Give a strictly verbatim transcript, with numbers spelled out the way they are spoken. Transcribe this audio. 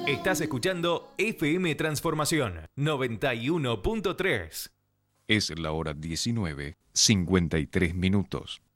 Estás escuchando F M Transformación noventa y uno punto tres. Es la hora diecinueve, cincuenta y tres minutos.